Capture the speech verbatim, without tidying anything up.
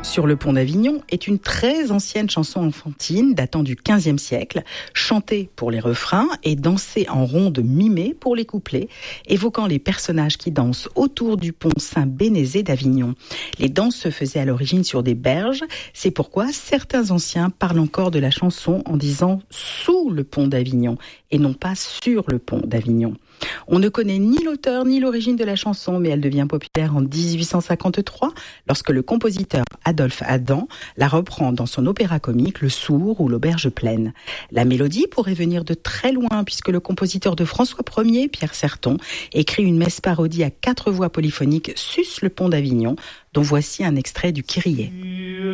Sur le pont d'Avignon est une très ancienne chanson enfantine datant du quinzième siècle, chantée pour les refrains et dansée en ronde mimée pour les couplets, évoquant les personnages qui dansent autour du pont Saint-Bénézé d'Avignon. Les danses se faisaient à l'origine sur des berges, c'est pourquoi certains anciens parlent encore de la chanson en disant « sous le pont d'Avignon » et non pas « sur le pont d'Avignon ». On ne connaît ni l'auteur ni l'origine de la chanson, mais elle devient populaire en dix-huit cent cinquante-trois lorsque le compositeur Adolphe Adam la reprend dans son opéra comique Le Sourd ou l'Auberge pleine. La mélodie pourrait venir de très loin puisque le compositeur de François Ier, Pierre Certon, écrit une messe parodie à quatre voix polyphoniques Suce le pont d'Avignon, dont voici un extrait du Kyrie.